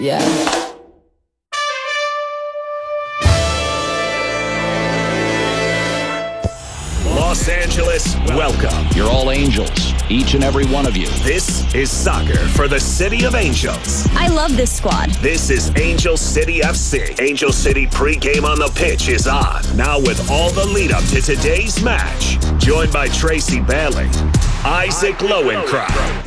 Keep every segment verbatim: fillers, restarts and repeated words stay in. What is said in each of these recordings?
Yeah. Los Angeles, welcome. You're all angels, each and every one of you. This is soccer for the City of Angels. I love this squad. This is Angel City F C. Angel City pregame on the pitch is on. Now with all the lead up to today's match. Joined by Tracy Bailey, Isaac Lowenkron.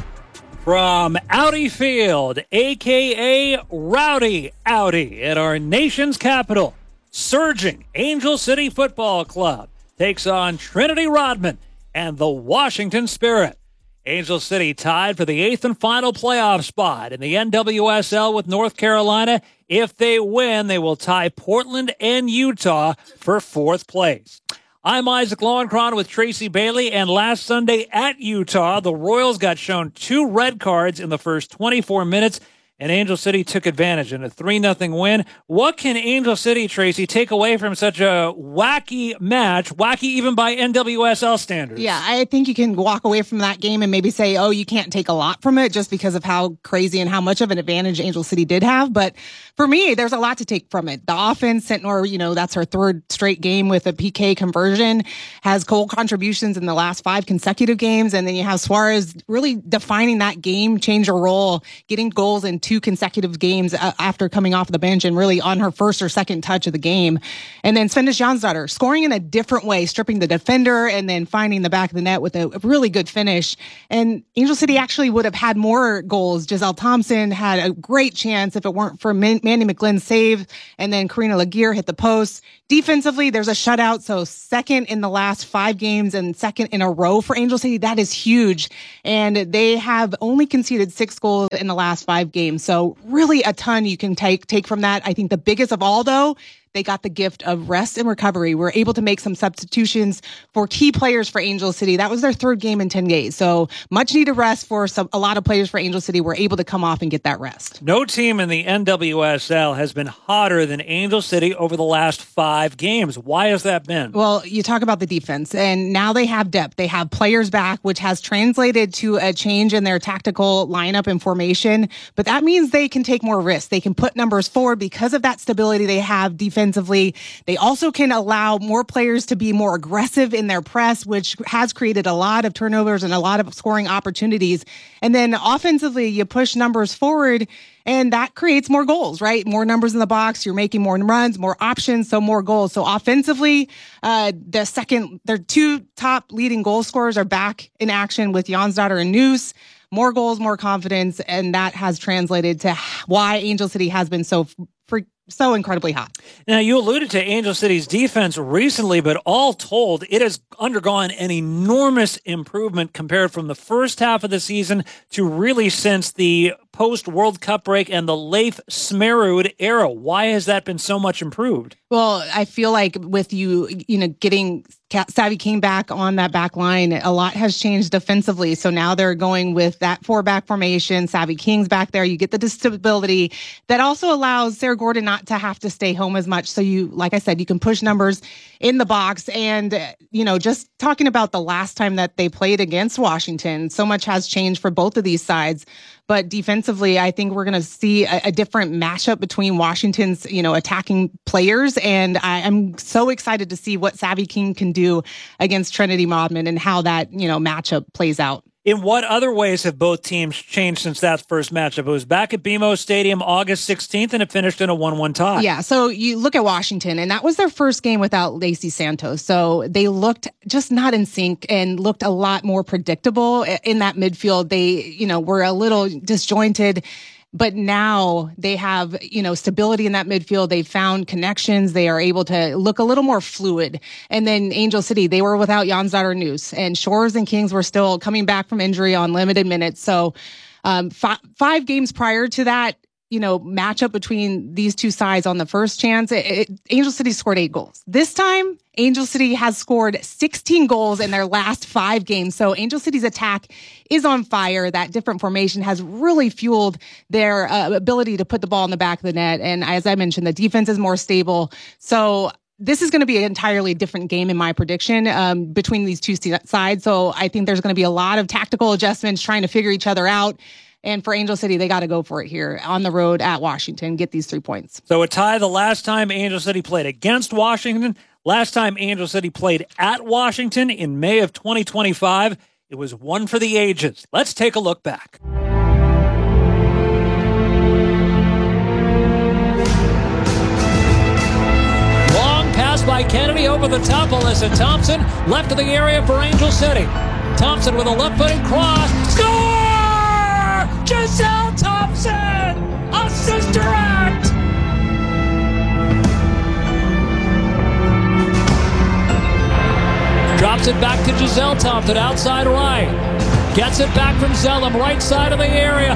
From Audi Field, a k a. Rowdy Audi, at our nation's capital, surging Angel City Football Club takes on Trinity Rodman and the Washington Spirit. Angel City tied for the eighth and final playoff spot in the N W S L with North Carolina. If they win, they will tie Portland and Utah for fourth place. I'm Isaac Lowenkron with Tracy Bailey, and last Sunday at Utah, the Royals got shown two red cards in the first twenty-four minutes, and Angel City took advantage in a three nothing win. What can Angel City, Tracy, take away from such a wacky match, wacky even by N W S L standards? Yeah, I think you can walk away from that game and maybe say, oh, you can't take a lot from it just because of how crazy and how much of an advantage Angel City did have. But for me, there's a lot to take from it. The offense, Sentnor, you know, that's her third straight game with a P K conversion, has goal contributions in the last five consecutive games. And then you have Suarez really defining that game changer role, getting goals in two consecutive games uh, after coming off the bench and really on her first or second touch of the game. And then Svennis Jonsdottir scoring in a different way, stripping the defender and then finding the back of the net with a really good finish. And Angel City actually would have had more goals. Giselle Thompson had a great chance if it weren't for Man- Mandy McGlynn's save. And then Karina Laguerre hit the post. Defensively, there's a shutout. So second in the last five games and second in a row for Angel City. That is huge. And they have only conceded six goals in the last five games. So really a ton you can take take from that. I think the biggest of all, though, they got the gift of rest and recovery. We're able to make some substitutions for key players for Angel City. That was their third game in ten days. So much needed rest for some, a lot of players for Angel City were able to come off and get that rest. No team in the N W S L has been hotter than Angel City over the last five games. Why has that been? Well, you talk about the defense, and now they have depth. They have players back, which has translated to a change in their tactical lineup and formation. But that means they can take more risks. They can put numbers forward because of that stability they have defensively. Defensively. They also can allow more players to be more aggressive in their press, which has created a lot of turnovers and a lot of scoring opportunities. And then offensively, you push numbers forward, and that creates more goals, right? More numbers in the box. You're making more runs, more options, so more goals. So offensively, uh, the second, their two top leading goal scorers are back in action with Jonsdottir and Noose. More goals, more confidence, and that has translated to why Angel City has been so for so incredibly hot. Now, you alluded to Angel City's defense recently, but all told, it has undergone an enormous improvement compared from the first half of the season to really since the post-World Cup break and the Leif Smerud era. Why has that been so much improved? Well, I feel like with you, you know, getting Savvy King back on that back line, a lot has changed defensively. So now they're going with that four-back formation. Savvy King's back there. You get the stability that also allows Sarah Gordon not to have to stay home as much. So you, like I said, you can push numbers in the box. And, you know, just talking about the last time that they played against Washington, so much has changed for both of these sides. But defensively, I think we're going to see a, a different matchup between Washington's, you know, attacking players. And I, I'm so excited to see what Savvy King can do against Trinity Rodman and how that, you know, matchup plays out. In what other ways have both teams changed since that first matchup? It was back at B M O Stadium August sixteenth, and it finished in a one one tie. Yeah, so you look at Washington, and that was their first game without Lacey Santos. So they looked just not in sync and looked a lot more predictable in that midfield. They, you know, were a little disjointed. But now they have, you know, stability in that midfield. They've found connections. They are able to look a little more fluid. And then Angel City, they were without Jonsdottir Noose, and Shores and Kings were still coming back from injury on limited minutes. So um, f- five games prior to that, you know, matchup between these two sides on the first chance, it, it, Angel City scored eight goals. This time, Angel City has scored sixteen goals in their last five games. So Angel City's attack is on fire. That different formation has really fueled their uh, ability to put the ball in the back of the net. And as I mentioned, the defense is more stable. So this is going to be an entirely different game in my prediction um, between these two sides. So I think there's going to be a lot of tactical adjustments, trying to figure each other out. And for Angel City, they got to go for it here on the road at Washington, get these three points. So a tie the last time Angel City played against Washington. Last time Angel City played at Washington in May of twenty twenty-five. It was one for the ages. Let's take a look back. Long pass by Kennedy over the top. Alyssa Thompson left of the area for Angel City. Thompson with a left-footed cross. Score! Giselle Thompson! A sister act! Drops it back to Giselle Thompson, outside right. Gets it back from Zellum, right side of the area.